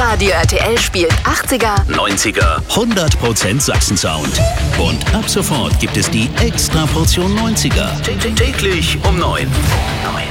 Radio RTL spielt 80er, 90er, 100% Sachsen-Sound. Und ab sofort gibt es die Extra-Portion 90er. Täglich um 9.